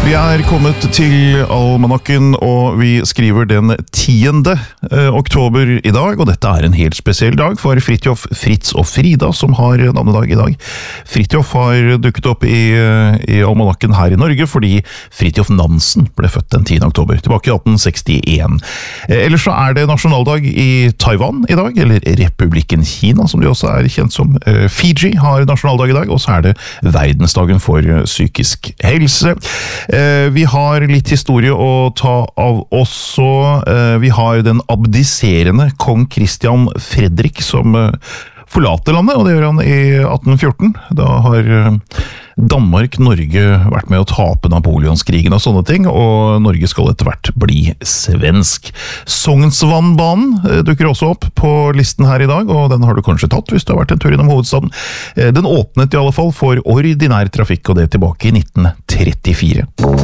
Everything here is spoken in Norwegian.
Vi kommet til almanakken, og vi skriver den 10. oktober i dag, og dette en helt spesiell dag for Fridtjof, Fritz og Frida, som har navnedag i dag. Fridtjof har dukket opp i almanakken her i Norge, fordi Fridtjof Nansen ble født den 10. oktober, tilbake i 1861. Ellers så det nasjonaldag i Taiwan i dag, eller Republikken Kina, som de også kjent som. Fiji har nasjonaldag i dag, og så det verdensdagen for psykisk helse. Vi har litt historie å ta av også. Vi har den abdiserende kong Christian Fredrik som forlater landet, og det gjør han i 1814. Da har Danmark-Norge vært med å tape Napoleonskrigen og sånne ting, og Norge skal etter hvert bli svensk. Sognsvannbanen dukker også opp på listen her i dag, og den har du kanskje tatt hvis du har vært en tur innom hovedstaden. Den åpnet i alle fall for ordinær trafikk, og det tilbake i 1934.